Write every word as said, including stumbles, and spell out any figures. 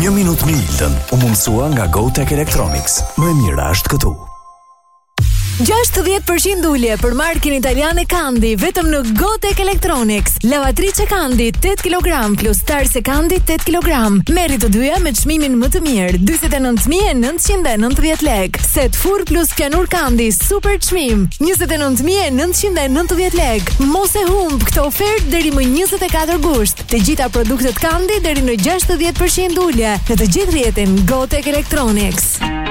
Një minutë me Iltën u mundësua nga GoTech Electronics. Më e mira është këtu. gjashtëdhjetë përqind ulje për markën italiane Kandi vetëm në GoTech Electronics. Lavatrice Kandi tetë kilogram plus tarse Kandi tetë kilogram. Merri të dyja me çmimin më të mirë, dyzet e nëntë mijë e nëntëqind e nëntëdhjetë lekë. Set furr plus pianur Kandi super çmim, njëzet e nëntë mijë e nëntëqind e nëntëdhjetë lekë. Mos e humb këtë ofertë deri më njëzet e katër gusht. Të gjitha produktet Kandi deri në gjashtëdhjetë përqind ulje në të gjithë rrjetin GoTech Electronics.